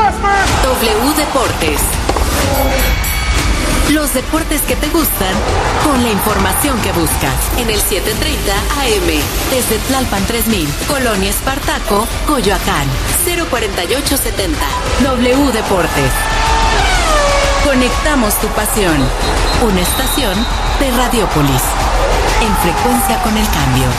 W Deportes. Los deportes que te gustan, con la información que buscas. En el 7:30 AM, desde Tlalpan 3000, Colonia Espartaco, Coyoacán, 04870. W Deportes. Conectamos tu pasión. Una estación de Radiopolis. En frecuencia con el cambio.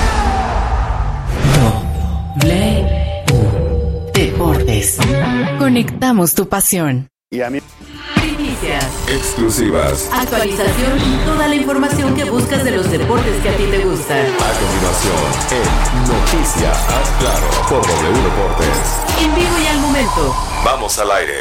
W Deportes. Conectamos tu pasión. Y a mí. Noticias, exclusivas, actualización y toda la información que buscas de los deportes que a ti te gustan. A continuación, en Noticias Haz Claro por W Deportes. En vivo y al momento. Vamos al aire.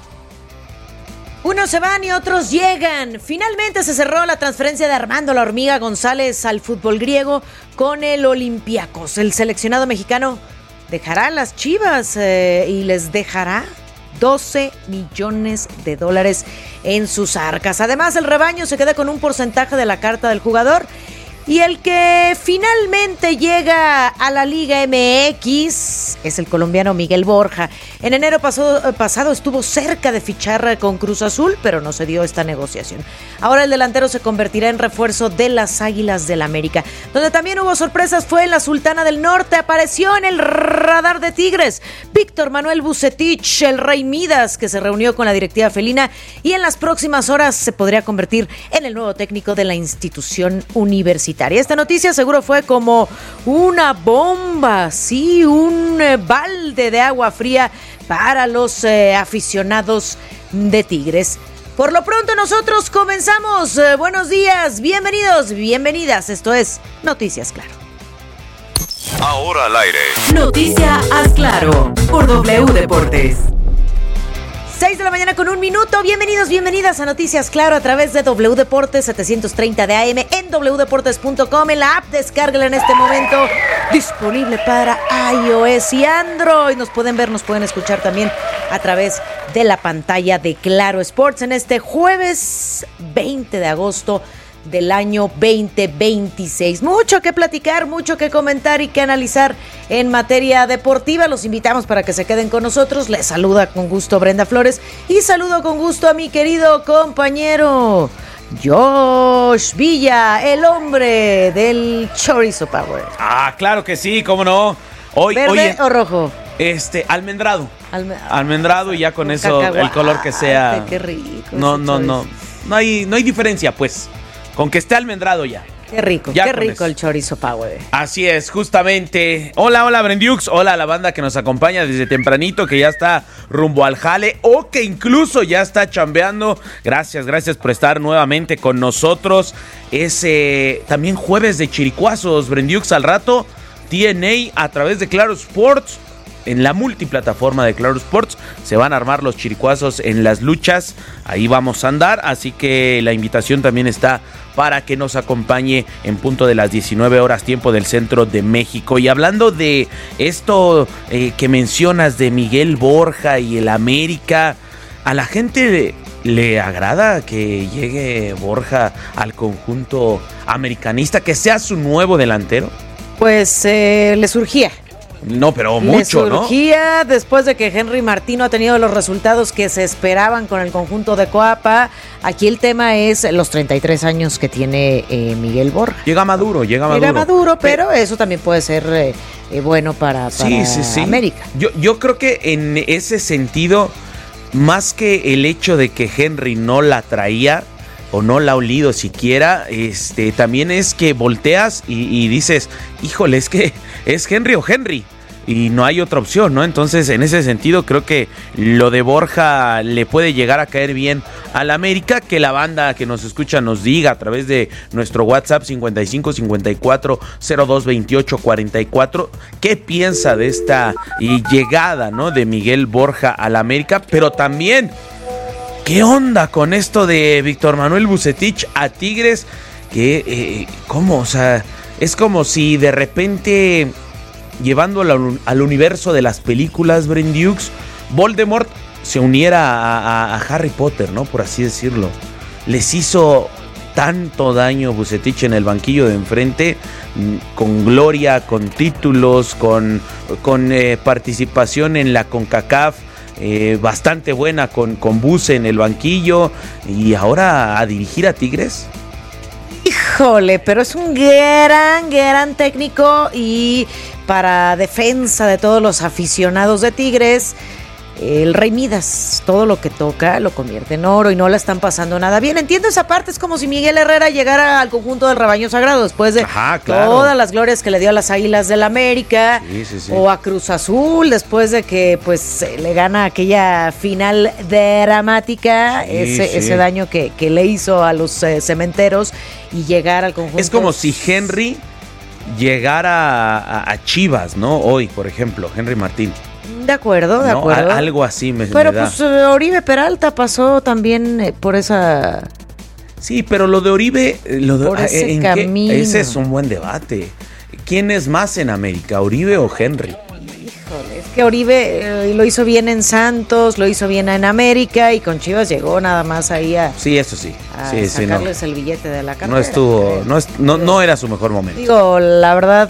Unos se van y otros llegan. Finalmente se cerró la transferencia de Armando La Hormiga González al fútbol griego con el Olympiacos. El seleccionado mexicano dejará las Chivas y les dejará $12 millones en sus arcas. Además, el rebaño se queda con un porcentaje de la carta del jugador. Y el que finalmente llega a la Liga MX es el colombiano Miguel Borja. En enero pasado estuvo cerca de fichar con Cruz Azul, pero no se dio esta negociación. Ahora el delantero se convertirá en refuerzo de las Águilas del América. Donde también hubo sorpresas fue en la Sultana del Norte. Apareció en el radar de Tigres Víctor Manuel Vucetich, el Rey Midas, que se reunió con la directiva felina y en las próximas horas se podría convertir en el nuevo técnico de la institución universitaria. Esta noticia seguro fue como una bomba, sí, un balde de agua fría para los aficionados de Tigres. Por lo pronto nosotros comenzamos. Buenos días, bienvenidos, bienvenidas. Esto es Noticias Claro. Ahora al aire. Noticia Haz Claro por W Deportes. 6 de la mañana con 1 minuto. Bienvenidos, bienvenidas a Noticias Claro a través de W Deportes 730 de AM en wdeportes.com. En la app, descárguela en este momento. Disponible para iOS y Android. Nos pueden ver, nos pueden escuchar también a través de la pantalla de Claro Sports en este jueves 20 de agosto del año 2026. Mucho que platicar, mucho que comentar y que analizar en materia deportiva. Los invitamos para que se queden con nosotros. Les saluda con gusto Brenda Flores y saludo con gusto a mi querido compañero Josh Villa, el hombre del Chorizo Power. Ah, claro que sí, cómo no. ¿Verde o rojo? Almendrado. Almendrado y ya con eso el color que sea. Qué rico. No hay diferencia, pues. Con que esté almendrado ya. Qué rico, ya qué rico eso. El Chorizo Power. Así es, justamente. Hola, Brendiux. Hola a la banda que nos acompaña desde tempranito, que ya está rumbo al jale o que incluso ya está chambeando. Gracias por estar nuevamente con nosotros. Es también jueves de chiricuazos, Brendiux. Al rato, TNA a través de Claro Sports. En la multiplataforma de Claro Sports se van a armar los chiricuazos en las luchas. Ahí vamos a andar, así que la invitación también está para que nos acompañe en punto de las 19 horas tiempo del centro de México. Y hablando de esto que mencionas de Miguel Borja y el América, a la gente le agrada que llegue Borja al conjunto americanista, que sea su nuevo delantero. Pues le surgía. No, pero mucho, ¿no? Surgía después de que Henry Martín no ha tenido los resultados que se esperaban con el conjunto de Coapa. Aquí el tema es los 33 años que tiene Miguel Borja. Llega maduro, pero eso también puede ser bueno para sí. América. Yo creo que en ese sentido, más que el hecho de que Henry no la traía o no la ha olido siquiera, también es que volteas y dices, híjole, es que es Henry o Henry. Y no hay otra opción, ¿no? Entonces, en ese sentido, creo que lo de Borja le puede llegar a caer bien al América. Que la banda que nos escucha nos diga a través de nuestro WhatsApp 55 54 02 28 44 qué piensa de esta llegada, ¿no? De Miguel Borja al América. Pero también, ¿qué onda con esto de Víctor Manuel Vucetich a Tigres? ¿Cómo? O sea, es como si de repente, llevándolo al universo de las películas, Brendiux, Voldemort se uniera a Harry Potter, ¿no? Por así decirlo. Les hizo tanto daño Vucetich en el banquillo de enfrente, con gloria, con títulos, con participación en la CONCACAF, bastante buena con Buse en el banquillo y ahora a dirigir a Tigres. Híjole, pero es un gran técnico y para defensa de todos los aficionados de Tigres, el Rey Midas, todo lo que toca lo convierte en oro y no la están pasando nada bien. Entiendo esa parte, es como si Miguel Herrera llegara al conjunto del Rebaño Sagrado después de todas las glorias que le dio a las Águilas del América, sí. O a Cruz Azul después de que pues le gana aquella final dramática, ese daño que le hizo a los cementeros y llegar al conjunto. Es como si Henry llegara a Chivas, ¿no? Hoy, por ejemplo, Henry Martín. De acuerdo. Algo así me Pero da. Pues Oribe Peralta pasó también por esa... Sí, pero lo de Oribe... por ese camino. Ese es un buen debate. ¿Quién es más en América, Oribe o Henry? Híjole, es que Oribe lo hizo bien en Santos, lo hizo bien en América y con Chivas llegó nada más ahí a... Sí, eso sí. Sacarles el billete de la cartera. No era su mejor momento. Digo, la verdad,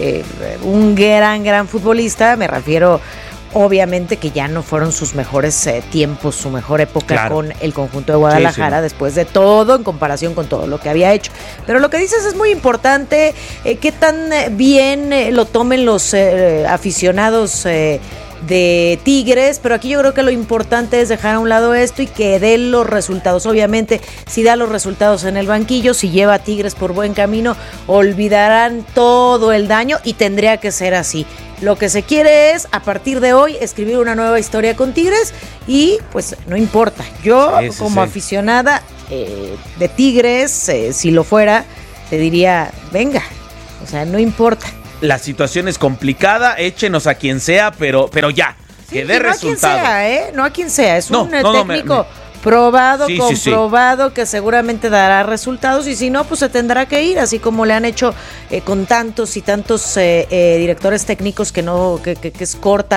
un gran futbolista, me refiero... Obviamente que ya no fueron sus mejores tiempos, su mejor época con el conjunto de Guadalajara, después de todo, en comparación con todo lo que había hecho. Pero lo que dices es muy importante, qué tan bien lo tomen los aficionados de Tigres, pero aquí yo creo que lo importante es dejar a un lado esto y que dé los resultados. Obviamente, si da los resultados en el banquillo, si lleva a Tigres por buen camino, olvidarán todo el daño y tendría que ser así. Lo que se quiere es, a partir de hoy, escribir una nueva historia con Tigres y pues no importa. Yo, como aficionada de Tigres, si lo fuera, te diría, venga, o sea, no importa. La situación es complicada, échenos a quien sea, pero ya, que dé resultado. No a quien sea, es un técnico probado, comprobado, que seguramente dará resultados y si no, pues se tendrá que ir, así como le han hecho con tantos y tantos directores técnicos que es corta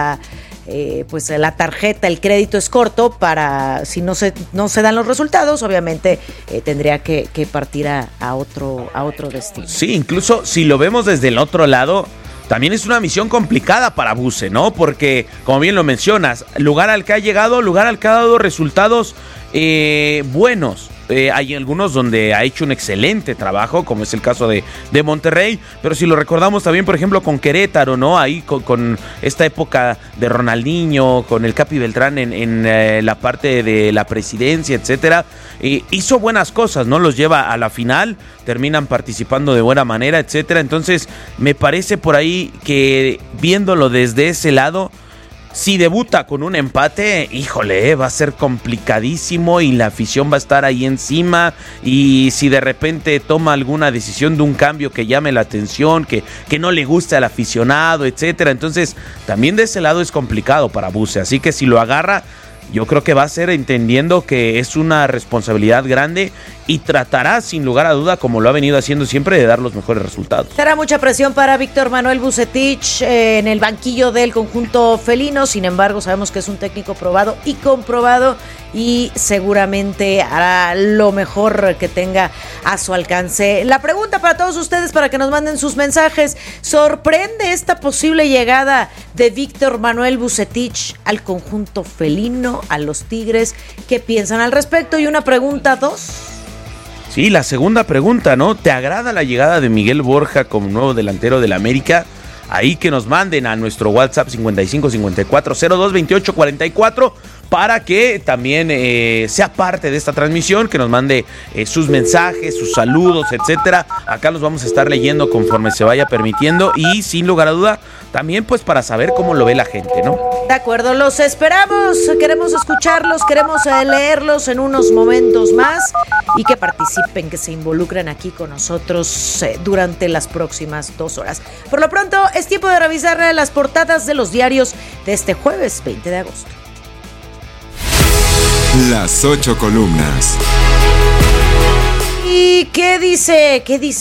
pues la tarjeta, el crédito es corto para, si no se dan los resultados, obviamente tendría que partir a otro destino. Sí, incluso si lo vemos desde el otro lado, también es una misión complicada para Buse, ¿no? Porque, como bien lo mencionas, lugar al que ha llegado, lugar al que ha dado resultados buenos. Hay algunos donde ha hecho un excelente trabajo, como es el caso de Monterrey, pero si lo recordamos también, por ejemplo, con Querétaro, ¿no? Ahí con esta época de Ronaldinho, con el Capi Beltrán en la parte de la presidencia, etcétera, hizo buenas cosas, ¿no? Los lleva a la final, terminan participando de buena manera, etcétera. Entonces, me parece por ahí que viéndolo desde ese lado, si debuta con un empate, híjole, va a ser complicadísimo y la afición va a estar ahí encima. Y si de repente toma alguna decisión de un cambio que llame la atención, que no le guste al aficionado, etcétera. Entonces, también de ese lado es complicado para Buse. Así que si lo agarra, yo creo que va a ser entendiendo que es una responsabilidad grande y tratará, sin lugar a duda, como lo ha venido haciendo siempre, de dar los mejores resultados. Será mucha presión para Víctor Manuel Vucetich en el banquillo del conjunto felino. Sin embargo, sabemos que es un técnico probado y comprobado y seguramente hará lo mejor que tenga a su alcance. La pregunta para todos ustedes, para que nos manden sus mensajes: ¿sorprende esta posible llegada de Víctor Manuel Vucetich al conjunto felino, a los Tigres? ¿Qué piensan al respecto? Y una pregunta 2. Sí, la segunda pregunta, ¿no? ¿Te agrada la llegada de Miguel Borja como nuevo delantero del América? Ahí que nos manden a nuestro WhatsApp 5554-022844 para que también sea parte de esta transmisión, que nos mande sus mensajes, sus saludos, etcétera. Acá los vamos a estar leyendo conforme se vaya permitiendo y sin lugar a duda también pues para saber cómo lo ve la gente, ¿no? De acuerdo, los esperamos, queremos escucharlos, queremos leerlos en unos momentos más y que participen, que se involucren aquí con nosotros durante las próximas 2 horas. Por lo pronto, es tiempo de revisar las portadas de los diarios de este jueves 20 de agosto. Las 8 columnas. ¿Y qué dice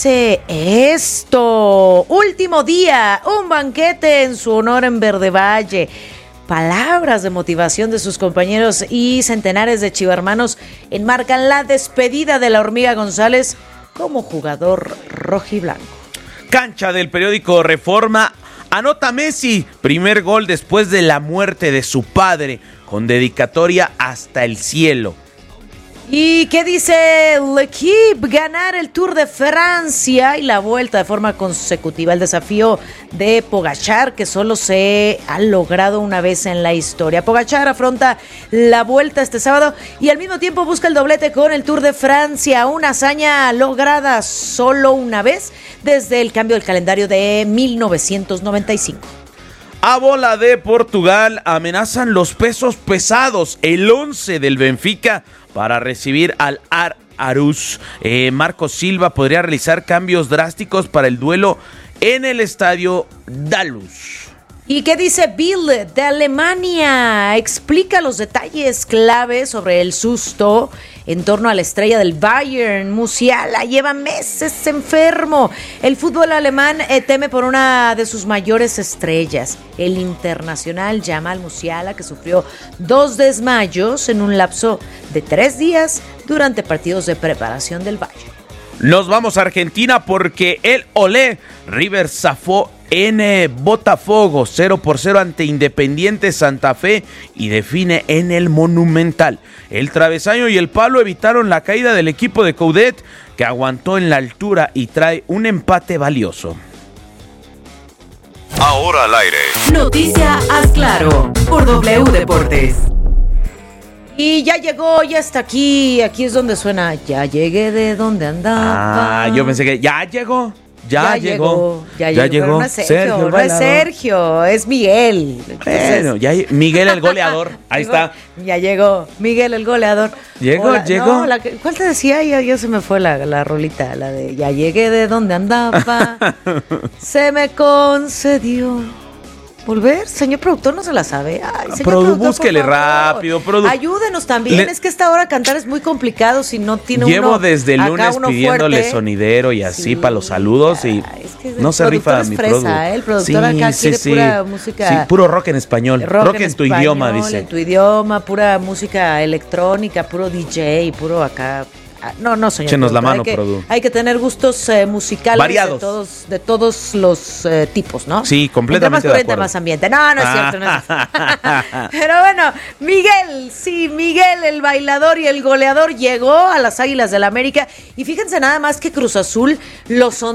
esto? Último día, un banquete en su honor en Verde Valle. Palabras de motivación de sus compañeros y centenares de chivermanos enmarcan la despedida de la Hormiga González como jugador rojiblanco. Cancha del periódico Reforma. Anota Messi, primer gol después de la muerte de su padre, con dedicatoria hasta el cielo. ¿Y qué dice L'Équipe? Ganar el Tour de Francia y la vuelta de forma consecutiva. El desafío de Pogačar, que solo se ha logrado una vez en la historia. Pogačar afronta la vuelta este sábado y al mismo tiempo busca el doblete con el Tour de Francia, una hazaña lograda solo una vez desde el cambio del calendario de 1995. A bola de Portugal amenazan los pesos pesados, el 11 del Benfica para recibir al Aarhus. Marco Silva podría realizar cambios drásticos para el duelo en el estadio Dalus. ¿Y qué dice Bild de Alemania? Explica los detalles clave sobre el susto en torno a la estrella del Bayern. Musiala lleva meses enfermo. El fútbol alemán teme por una de sus mayores estrellas, el internacional Jamal Musiala, que sufrió 2 desmayos en un lapso de 3 días durante partidos de preparación del Bayern. Nos vamos a Argentina porque el Olé River zafó en Botafogo 0-0 ante Independiente Santa Fe y define en el Monumental. El travesaño y el palo evitaron la caída del equipo de Coudet, que aguantó en la altura y trae un empate valioso. Ahora al aire. Noticia Haz Claro por W Deportes. Y ya llegó, ya está aquí. Aquí es donde suena. Ya llegué de donde andaba. Yo pensé que ya llegó. Ya llegó. Pero no es Sergio, es Miguel. Entonces, bueno, Miguel el goleador. Ahí está. Ya llegó Miguel el goleador. Llegó. No, ¿cuál te decía? Ya se me fue la rolita, la de ya llegué de donde andaba. Se me concedió volver. Señor productor, no se la sabe. Ay, señor productor, búsquele rápido. Ayúdenos también. Es que esta hora cantar es muy complicado si no tiene Llevo desde el lunes pidiéndole fuerte. Sonidero y así para los saludos y es que no se rifa mi productor. El productor acá quiere pura música. Sí, puro rock en español. Rock en tu idioma, dice. En tu idioma, pura música electrónica, puro DJ, puro acá. No, señor. Échenos la mano, Produ. Hay que tener gustos musicales variados. de todos los tipos, ¿no? Sí, completamente de acuerdo. Más ambiente. No es cierto. No es cierto. Pero bueno, Miguel, el bailador y el goleador, llegó a las Águilas del América. Y fíjense nada más que Cruz Azul lo son